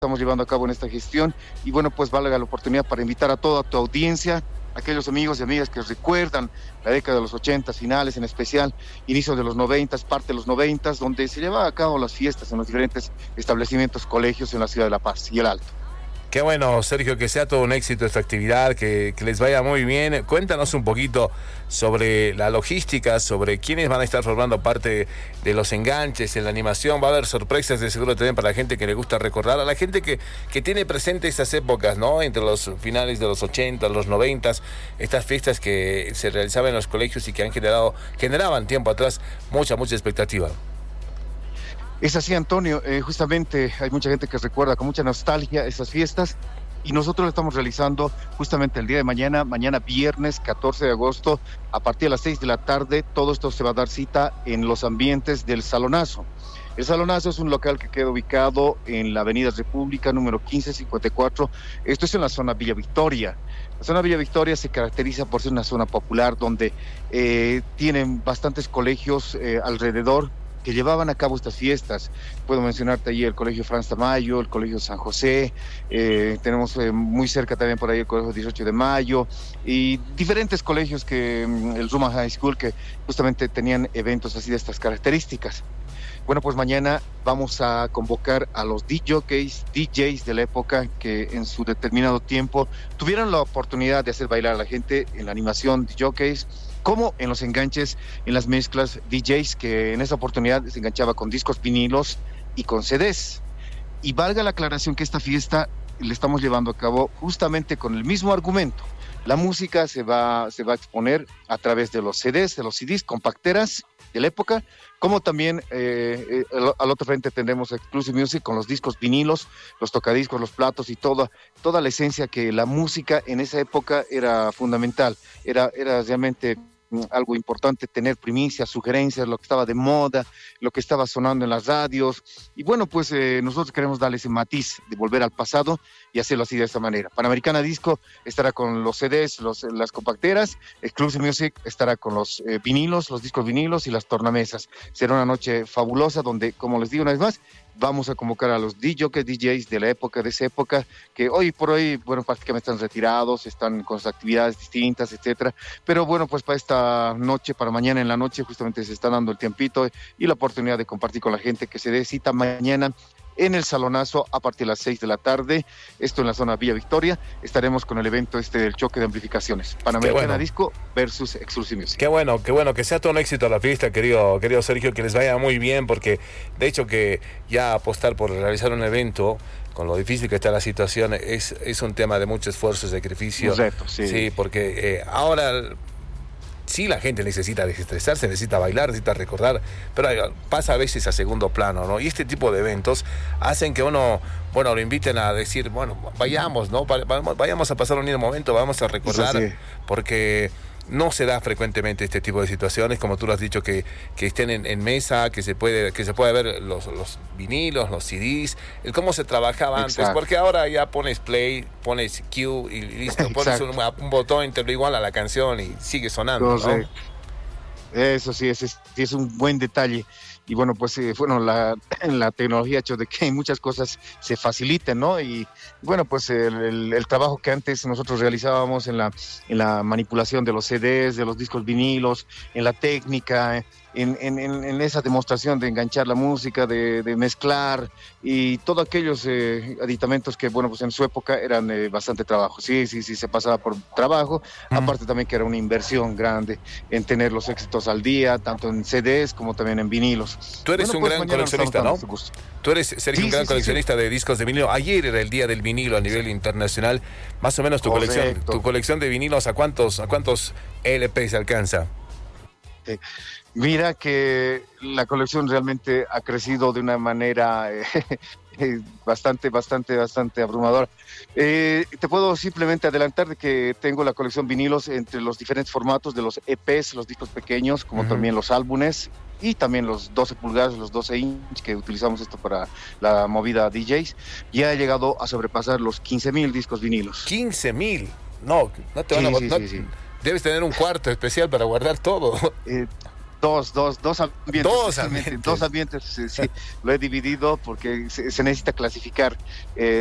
estamos llevando a cabo en esta gestión y bueno, pues valga la oportunidad para invitar a toda tu audiencia, aquellos amigos y amigas que recuerdan la década de los 80, finales en especial, inicios de los 90, parte de los 90, donde se llevaban a cabo las fiestas en los diferentes establecimientos, colegios en la ciudad de La Paz y el Alto. Qué bueno, Sergio, que sea todo un éxito esta actividad, que les vaya muy bien. Cuéntanos un poquito sobre la logística, sobre quiénes van a estar formando parte de los enganches en la animación. Va a haber sorpresas de seguro también para la gente que le gusta recordar, a la gente que tiene presente esas épocas, ¿no? Entre los finales de los 80, los 90, estas fiestas que se realizaban en los colegios y que generaban tiempo atrás mucha expectativa. Es así, Antonio, justamente hay mucha gente que recuerda con mucha nostalgia esas fiestas y nosotros lo estamos realizando justamente el día de mañana viernes 14 de agosto, a partir de las 6 de la tarde. Todo esto se va a dar cita en los ambientes del Salonazo. El Salonazo es un local que queda ubicado en la Avenida República, número 1554. Esto es en la zona Villa Victoria. La zona Villa Victoria se caracteriza por ser una zona popular donde tienen bastantes colegios alrededor que llevaban a cabo estas fiestas. Puedo mencionarte ahí el Colegio Franz Tamayo, el Colegio San José, tenemos muy cerca también por ahí el Colegio 18 de Mayo y diferentes colegios que el Ruma High School que justamente tenían eventos así de estas características. Bueno, pues mañana vamos a convocar a los DJs de la época que en su determinado tiempo tuvieron la oportunidad de hacer bailar a la gente en la animación DJs, como en los enganches, en las mezclas DJs, que en esa oportunidad se enganchaba con discos vinilos y con CDs. Y valga la aclaración que esta fiesta le estamos llevando a cabo justamente con el mismo argumento. La música se va a exponer a través de los CDs, de los CDs, compacteras de la época, como también al otro frente tendremos Exclusive Music con los discos vinilos, los tocadiscos, los platos y toda la esencia que la música en esa época era fundamental, era realmente algo importante, tener primicias, sugerencias, lo que estaba de moda, lo que estaba sonando en las radios, y bueno, pues nosotros queremos darle ese matiz de volver al pasado y hacerlo así de esta manera. Panamericana Disco estará con los CDs, las compacteras, Exclusive Music estará con los vinilos, los discos vinilos y las tornamesas. Será una noche fabulosa donde, como les digo una vez más, vamos a convocar a los DJs de la época, de esa época, que hoy por hoy, bueno, prácticamente están retirados, están con sus actividades distintas, etcétera. Pero bueno, pues para esta noche, para mañana en la noche, justamente se está dando el tiempito y la oportunidad de compartir con la gente que se dé cita mañana en el Salonazo a partir de las 6 de la tarde, esto en la zona Villa Victoria. Estaremos con el evento del choque de amplificaciones, Panamericana Disco versus Exclusive Music. Qué bueno, que sea todo un éxito la fiesta, querido Sergio, que les vaya muy bien, porque de hecho que ya apostar por realizar un evento, con lo difícil que está la situación, es un tema de mucho esfuerzo, sacrificio. Un reto, sí. Sí, porque ahora sí, la gente necesita desestresarse, necesita bailar, necesita recordar, pero pasa a veces a segundo plano, ¿no? Y este tipo de eventos hacen que uno, lo inviten a decir, vayamos, ¿no? Vayamos a pasar un lindo momento, vamos a recordar, sí. Porque no se da frecuentemente este tipo de situaciones, como tú lo has dicho, que estén en mesa, que se puede ver los vinilos, los CDs, el cómo se trabajaba antes. Exacto. Porque ahora ya pones play, pones cue y listo, pones un botón, te lo iguala a la canción y sigue sonando, ¿no? Eso sí, es un buen detalle. Y bueno, pues la tecnología ha hecho de que muchas cosas se faciliten, ¿no? Y bueno, pues el trabajo que antes nosotros realizábamos en la manipulación de los CDs, de los discos vinilos, en la técnica, en esa demostración de enganchar la música, de mezclar y todos aquellos aditamentos que, bueno, pues en su época eran bastante trabajo. Sí, se pasaba por trabajo, aparte también que era una inversión grande en tener los éxitos al día, tanto en CDs como también en vinilos. Tú eres un gran coleccionista, ¿no? Tú eres, Sergio, un gran coleccionista de discos de vinilo. Ayer era el día del vinilo a nivel internacional. Más o menos tu colección de vinilos, ¿a cuántos LPs alcanza? Mira que la colección realmente ha crecido de una manera bastante abrumadora. Te puedo simplemente adelantar de que tengo la colección vinilos entre los diferentes formatos de los EPs, los discos pequeños, como también los álbumes y también los 12 pulgadas, los 12 inch que utilizamos esto para la movida DJs. Ya ha llegado a sobrepasar los 15,000 discos vinilos. ¿15,000? No te van a... Sí. Debes tener un cuarto especial para guardar todo. Dos ambientes. Dos ambientes. Dos ambientes, sí, lo he dividido porque se necesita clasificar